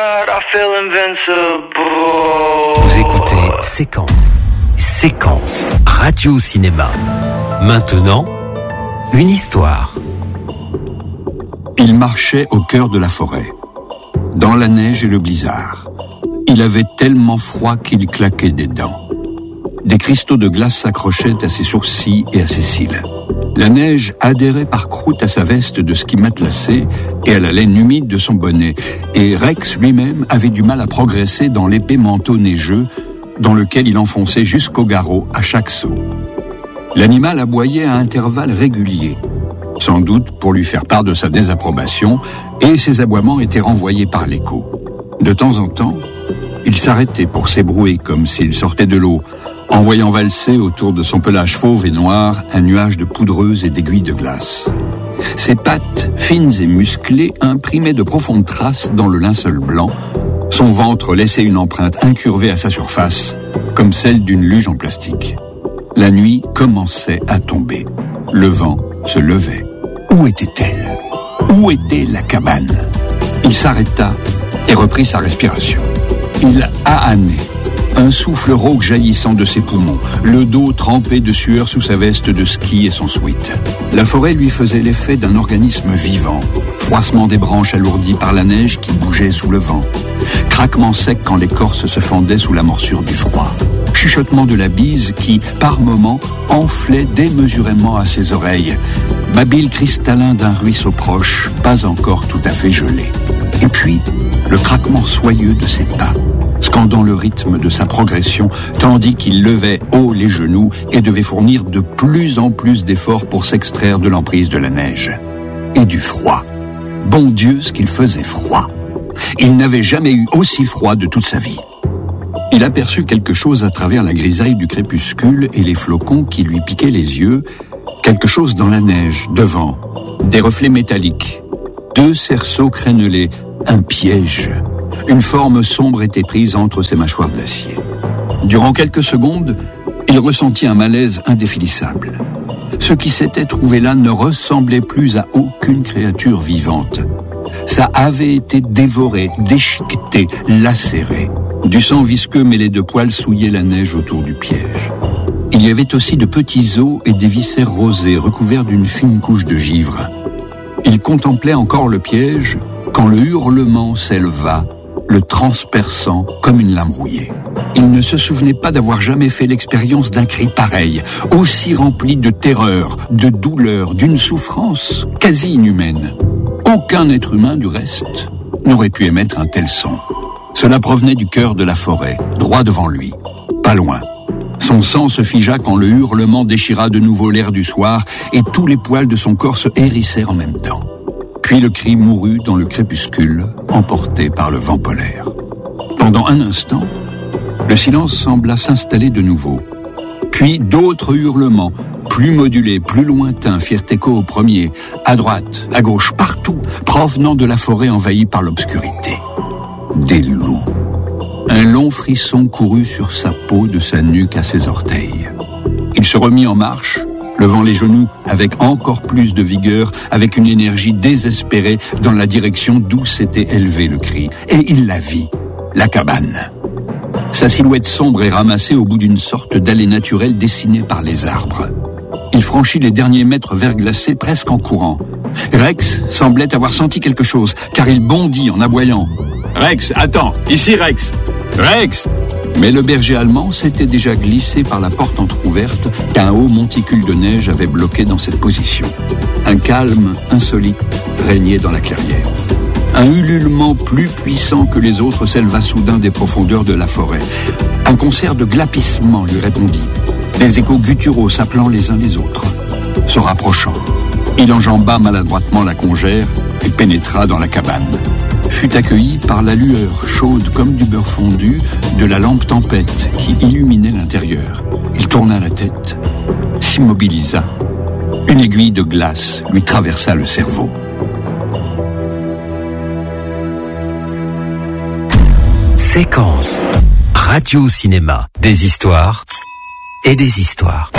night, I feel invincible. Vous écoutez Séquence Radio-Cinéma. Maintenant, une histoire. Il marchait au cœur de la forêt, dans la neige et le blizzard. Il avait tellement froid qu'il claquait des dents. Des cristaux de glace s'accrochaient à ses sourcils et à ses cils. La neige adhérait par croûte à sa veste de ski matelassé et à la laine humide de son bonnet. Et Rex lui-même avait du mal à progresser dans l'épais manteau neigeux dans lequel il enfonçait jusqu'au garrot à chaque saut. L'animal aboyait à intervalles réguliers, sans doute pour lui faire part de sa désapprobation, et ses aboiements étaient renvoyés par l'écho. De temps en temps, il s'arrêtait pour s'ébrouer comme s'il sortait de l'eau, en voyant valser autour de son pelage fauve et noir un nuage de poudreuse et d'aiguilles de glace. Ses pattes, fines et musclées, imprimaient de profondes traces dans le linceul blanc. Son ventre laissait une empreinte incurvée à sa surface, comme celle d'une luge en plastique. La nuit commençait à tomber. Le vent se levait. Où était-elle ? Où était la cabane ? Il s'arrêta et reprit sa respiration. Il ahanait, un souffle rauque jaillissant de ses poumons, le dos trempé de sueur sous sa veste de ski et son sweat. La forêt lui faisait l'effet d'un organisme vivant, froissement des branches alourdies par la neige qui bougeait sous le vent, craquement sec quand l'écorce se fendait sous la morsure du froid, chuchotement de la bise qui, par moments, enflait démesurément à ses oreilles, babil cristallin d'un ruisseau proche, pas encore tout à fait gelé. Et puis, le craquement soyeux de ses pas, scandant le rythme de sa progression, tandis qu'il levait haut les genoux et devait fournir de plus en plus d'efforts pour s'extraire de l'emprise de la neige. Et du froid. Bon Dieu, ce qu'il faisait froid. Il n'avait jamais eu aussi froid de toute sa vie. Il aperçut quelque chose à travers la grisaille du crépuscule et les flocons qui lui piquaient les yeux, quelque chose dans la neige, devant, des reflets métalliques, 2 cerceaux crénelés, un piège. Une forme sombre était prise entre ses mâchoires d'acier. Durant quelques secondes, il ressentit un malaise indéfinissable. Ce qui s'était trouvé là ne ressemblait plus à aucune créature vivante. Ça avait été dévoré, déchiqueté, lacéré. Du sang visqueux mêlé de poils souillait la neige autour du piège. Il y avait aussi de petits os et des viscères rosés recouverts d'une fine couche de givre. Il contemplait encore le piège quand le hurlement s'éleva, le transperçant comme une lame rouillée. Il ne se souvenait pas d'avoir jamais fait l'expérience d'un cri pareil, aussi rempli de terreur, de douleur, d'une souffrance quasi inhumaine. Aucun être humain, du reste, n'aurait pu émettre un tel son. Cela provenait du cœur de la forêt, droit devant lui, pas loin. Son sang se figea quand le hurlement déchira de nouveau l'air du soir et tous les poils de son corps se hérissèrent en même temps. Puis le cri mourut dans le crépuscule, emporté par le vent polaire. Pendant un instant, le silence sembla s'installer de nouveau. Puis d'autres hurlements, plus modulés, plus lointains, firent écho au premier, à droite, à gauche, partout, provenant de la forêt envahie par l'obscurité. Des loups. Un long frisson courut sur sa peau de sa nuque à ses orteils. Il se remit en marche, levant les genoux avec encore plus de vigueur, avec une énergie désespérée dans la direction d'où s'était élevé le cri. Et il la vit, la cabane. Sa silhouette sombre et ramassée au bout d'une sorte d'allée naturelle dessinée par les arbres. Il franchit les derniers mètres verglacés presque en courant. Rex semblait avoir senti quelque chose, car il bondit en aboyant. « Rex, attends, ici Rex ! Rex !» Mais le berger allemand s'était déjà glissé par la porte entr'ouverte qu'un haut monticule de neige avait bloqué dans cette position. Un calme insolite régnait dans la clairière. Un ululement plus puissant que les autres s'éleva soudain des profondeurs de la forêt. Un concert de glapissements lui répondit, des échos gutturaux s'appelant les uns les autres. Se rapprochant, il enjamba maladroitement la congère et pénétra dans la cabane. Fut accueilli par la lueur chaude comme du beurre fondu de la lampe tempête qui illuminait l'intérieur. Il tourna la tête, s'immobilisa. Une aiguille de glace lui traversa le cerveau. Séquence Radio-Cinéma. Des histoires et des histoires.